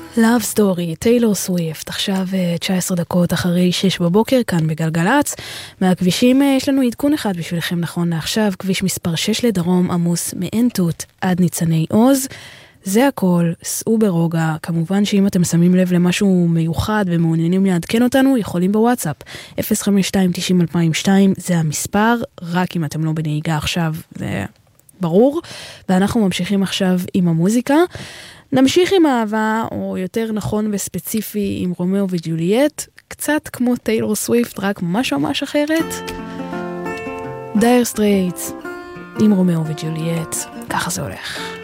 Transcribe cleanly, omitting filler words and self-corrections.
Love Story, טיילור סוויפט, עכשיו 19 דקות אחרי 6 בבוקר, כאן בגלגלץ. מהכבישים יש לנו עדכון אחד בשבילכם נכון לעכשיו, כביש מספר 6 לדרום עמוס מעין תות עד ניצני עוז. זה הכל, סעו ברוגע. כמובן שאם אתם שמים לב למשהו מיוחד ומעוניינים לעדכן אותנו, יכולים בוואטסאפ 052-90-2002, זה המספר, רק אם אתם לא בנהיגה עכשיו, זה ברור. ואנחנו ממשיכים עכשיו עם המוזיקה. נמשיך עם אהבה, או יותר נכון וספציפי עם רומאו וג'וליאט, קצת כמו טיילור סוויפט, רק ממש ממש אחרת. דייר סטרייטס עם רומאו וג'וליאט, ככה זה הולך.